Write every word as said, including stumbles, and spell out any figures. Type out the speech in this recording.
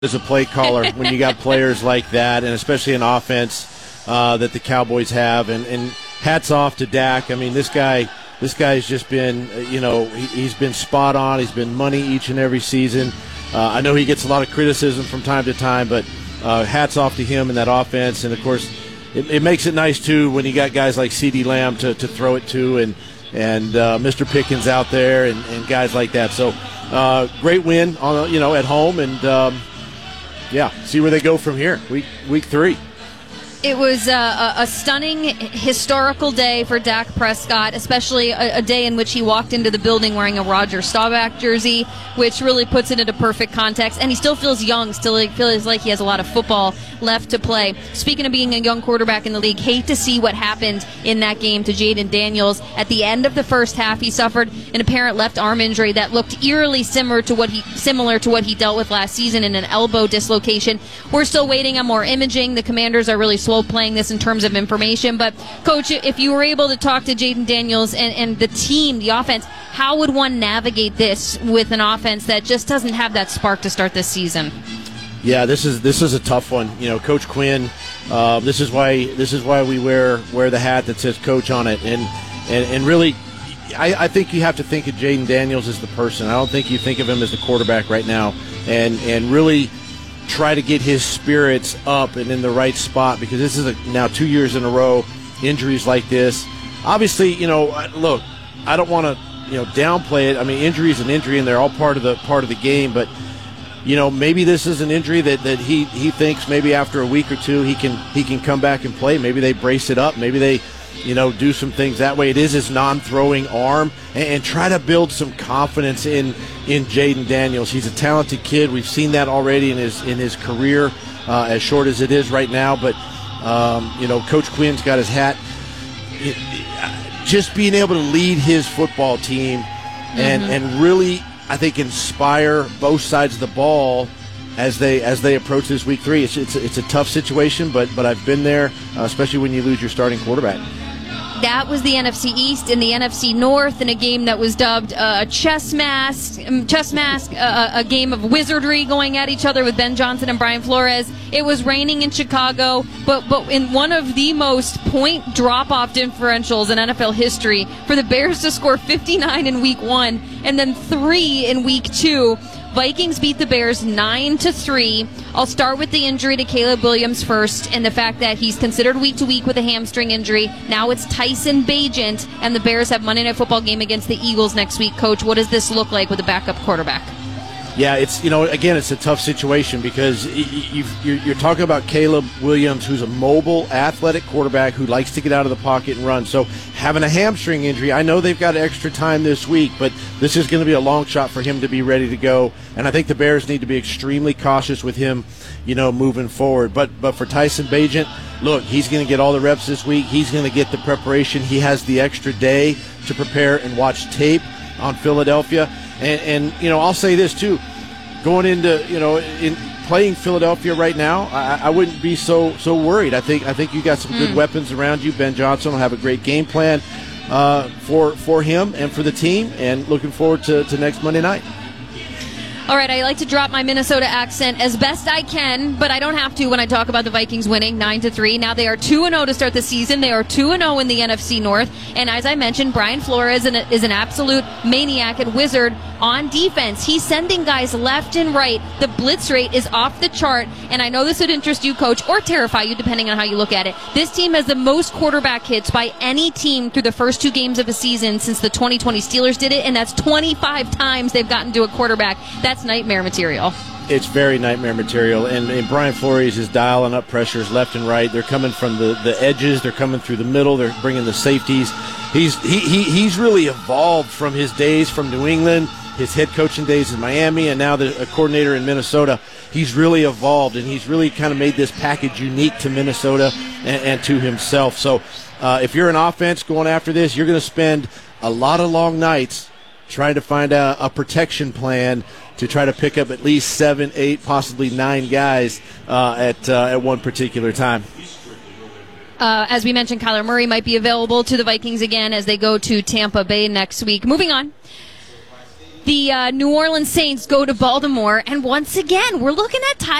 as a play caller when you got players like that, and especially an offense uh, that the Cowboys have. And, and hats off to Dak. I mean, this guy, this guy's just been, you know, he, he's been spot on. He's been money each and every season. Uh, I know he gets a lot of criticism from time to time, but uh, hats off to him and that offense. And of course, it, it makes it nice too when you got guys like CeeDee Lamb to, to throw it to, and and uh, Mister Pickens out there, and, and guys like that. So uh, great win on you know at home, and. Um, Yeah, see where they go from here. Week week three. It was a, a stunning, historical day for Dak Prescott, especially a, a day in which he walked into the building wearing a Roger Staubach jersey, which really puts it into perfect context. And he still feels young, still feels like he has a lot of football left to play. Speaking of being a young quarterback in the league, hate to see what happened in that game to Jayden Daniels. At the end of the first half, he suffered an apparent left arm injury that looked eerily similar to what he similar to what he dealt with last season in an elbow dislocation. We're still waiting on more imaging. The Commanders are really slow playing this in terms of information. But, Coach, if you were able to talk to Jayden Daniels and, and the team, the offense, how would one navigate this with an offense that just doesn't have that spark to start this season? Yeah, this is this is a tough one. You know, Coach Quinn. Uh, this is why this is why we wear wear the hat that says Coach on it, and and, and really, I, I think you have to think of Jayden Daniels as the person. I don't think you think of him as the quarterback right now, and and really try to get his spirits up and in the right spot, because this is a, now two years in a row injuries like this. Obviously, you know, look, I don't want to you know downplay it. I mean, injury is an injury, and they're all part of the part of the game, but. You know, maybe this is an injury that, that he, he thinks maybe after a week or two he can he can come back and play. Maybe they brace it up. Maybe they, you know, do some things that way. It is his non-throwing arm, and, and try to build some confidence in in Jayden Daniels. He's a talented kid. We've seen that already in his in his career, uh, as short as it is right now. But um, you know, Coach Quinn's got his hat. It, it, just being able to lead his football team, and mm-hmm. and really. I think inspire both sides of the ball as they as they approach this week three. It's it's, it's a tough situation, but but I've been there, uh, especially when you lose your starting quarterback. That was the N F C East and the N F C North in a game that was dubbed uh, chess mask, um, chess mask, uh, a game of wizardry going at each other with Ben Johnson and Brian Flores. It was raining in Chicago, but but in one of the most point drop-off differentials in N F L history, for the Bears to score fifty-nine in week one and then three in week two. Vikings beat the Bears nine to three. I'll start with the injury to Caleb Williams first, and the fact that he's considered week to week with a hamstring injury. Now it's Tyson Bagent, and the Bears have Monday Night Football game against the Eagles next week. Coach, what does this look like with a backup quarterback? Yeah, it's you know again it's a tough situation, because you've, you're, you're talking about Caleb Williams, who's a mobile, athletic quarterback who likes to get out of the pocket and run. So having a hamstring injury, I know they've got extra time this week, but this is going to be a long shot for him to be ready to go. And I think the Bears need to be extremely cautious with him, you know, moving forward. But but for Tyson Bagent, look, he's going to get all the reps this week. He's going to get the preparation. He has the extra day to prepare and watch tape on Philadelphia. And, and, you know, I'll say this, too. Going into, you know, in playing Philadelphia right now, I, I wouldn't be so so worried. I think I think you got some mm. good weapons around you. Ben Johnson will have a great game plan uh, for for him and for the team, and looking forward to, to next Monday night. All right, I like to drop my Minnesota accent as best I can, but I don't have to when I talk about the Vikings winning nine to three. Now they are two and oh to start the season. They are two and oh in the N F C North. And as I mentioned, Brian Flores is an absolute maniac and wizard on defense. He's sending guys left and right. The blitz rate is off the chart. And I know this would interest you, Coach, or terrify you, depending on how you look at it. This team has the most quarterback hits by any team through the first two games of the season since the twenty twenty Steelers did it. And that's twenty-five times they've gotten to a quarterback. That's nightmare material. It's very nightmare material, and, and Brian Flores is dialing up pressures left and right. They're coming from the, the edges, they're coming through the middle, they're bringing the safeties. He's he, he he's really evolved from his days from New England, his head coaching days in Miami, and now the a coordinator in Minnesota. He's really evolved, and he's really kind of made this package unique to Minnesota and, and to himself. So uh, if you're an offense going after this, you're going to spend a lot of long nights trying to find a, a protection plan to try to pick up at least seven, eight, possibly nine guys uh, at uh, at one particular time. Uh, as we mentioned, Kyler Murray might be available to the Vikings again as they go to Tampa Bay next week. Moving on. The uh, New Orleans Saints go to Baltimore, and once again, we're looking at Ty